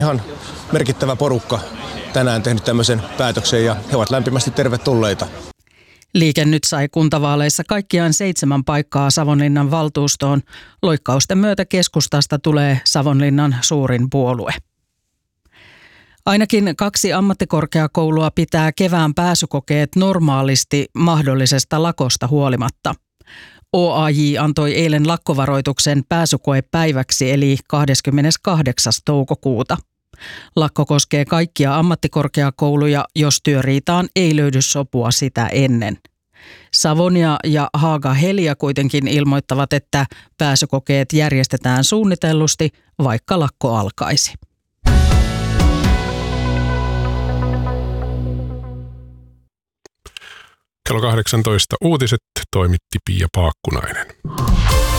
Ihan merkittävä porukka tänään tehnyt tämmöisen päätöksen ja he ovat lämpimästi tervetulleita. Liike Nyt sai kuntavaaleissa kaikkiaan 7 paikkaa Savonlinnan valtuustoon. Loikkausten myötä keskustasta tulee Savonlinnan suurin puolue. Ainakin 2 ammattikorkeakoulua pitää kevään pääsykokeet normaalisti mahdollisesta lakosta huolimatta. OAJ antoi eilen lakkovaroituksen pääsykoepäiväksi eli 28. toukokuuta. Lakko koskee kaikkia ammattikorkeakouluja, jos työriitaan ei löydy sopua sitä ennen. Savonia ja Haaga-Helia kuitenkin ilmoittavat, että pääsykokeet järjestetään suunnitellusti, vaikka lakko alkaisi. Kello 18 uutiset toimitti Pia Paakkunainen.